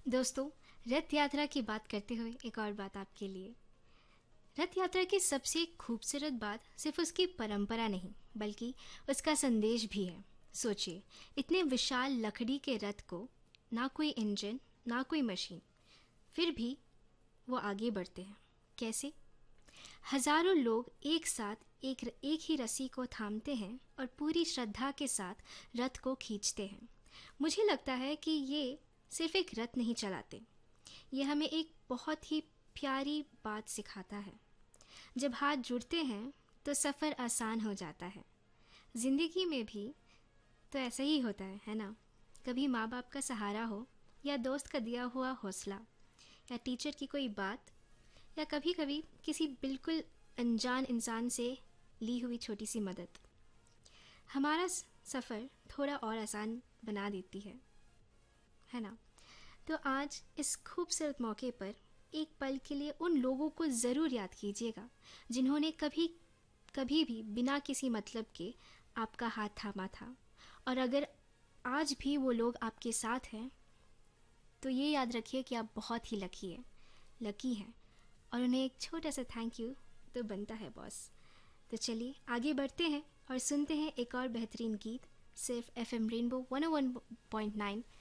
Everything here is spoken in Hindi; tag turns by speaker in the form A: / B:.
A: दोस्तों, रथ यात्रा की बात करते हुए एक और बात आपके लिए। रथ यात्रा की सबसे खूबसूरत बात सिर्फ उसकी परंपरा नहीं, बल्कि उसका संदेश भी है। सोचिए, इतने विशाल लकड़ी के रथ को ना कोई इंजन, ना कोई मशीन, फिर भी वो आगे बढ़ते हैं। कैसे? हजारों लोग एक साथ एक ही रस्सी को थामते हैं और पूरी श्रद्धा के साथ रथ को खींचते हैं। मुझे लगता है कि ये सिर्फ एक रथ नहीं चलाते, ये हमें एक बहुत ही प्यारी बात सिखाता है। जब हाथ जुड़ते हैं तो सफ़र आसान हो जाता है। ज़िंदगी में भी तो ऐसा ही होता है ना? कभी माँ बाप का सहारा हो, या दोस्त का दिया हुआ हौसला, या टीचर की कोई बात, या कभी कभी किसी बिल्कुल अनजान इंसान से ली हुई छोटी सी मदद हमारा सफ़र थोड़ा और आसान बना देती है ना? तो आज इस खूबसूरत मौके पर एक पल के लिए उन लोगों को ज़रूर याद कीजिएगा जिन्होंने कभी कभी भी बिना किसी मतलब के आपका हाथ थामा था। और अगर आज भी वो लोग आपके साथ हैं, तो ये याद रखिए कि आप बहुत ही लकी हैं, और उन्हें एक छोटा सा थैंक यू तो बनता है बॉस। तो चलिए आगे बढ़ते हैं और सुनते हैं एक और बेहतरीन गीत, सिर्फ FM रेनबो 101.9